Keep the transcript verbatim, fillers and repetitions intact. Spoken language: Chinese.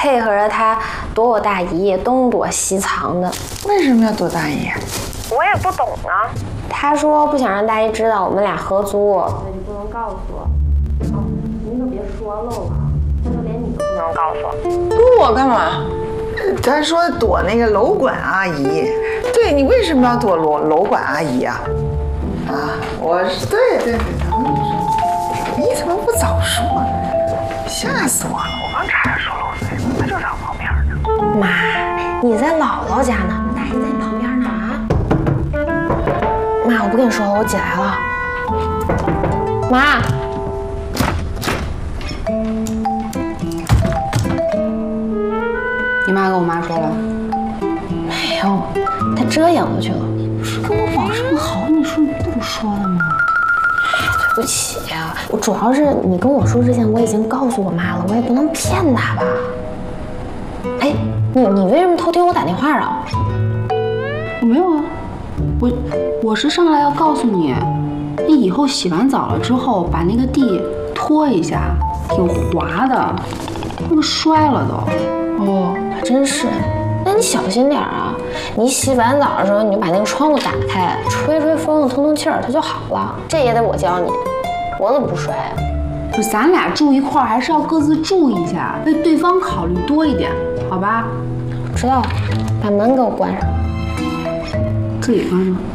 配合着他躲我大姨，东躲西藏的。 为什么要躲大姨？ 我也不懂啊。他说不想让大姨知道我们俩合租，所以就不能告诉我。哦，您可别说漏了，他说连你都不能告诉我。 躲我干嘛？他说躲那个楼管阿姨。对，你为什么要躲楼楼管阿姨啊？啊，我是对对对，我跟你说，你怎么不早说呢？吓死我了！我刚差点说漏嘴了，他就在我旁边呢。 妈，你在姥姥家呢，大姨在你旁边呢啊！妈，我不跟你说了，我姐来了。妈， 你妈跟我妈说了？ 没有，她遮掩过去了。 你不是跟我保这么好，你说你不说的吗？ 对不起呀，我主要是你跟我说之前，我已经告诉我妈了，我也不能骗她吧。哎，你你为什么偷听我打电话啊？ 我没有啊，我我是上来要告诉你，你以后洗完澡了之后，把那个地拖一下，挺滑的，那个摔了都。 哦，还真是。那你小心点啊！你洗完澡的时候，你就把那个窗户打开，吹吹风，通通气儿，它就好了。这也得我教你，我怎么不摔啊？ 不是，咱俩住一块儿，还是要各自注意一下，为对方考虑多一点，好吧？ 知道了，把门给我关上。 自己关上。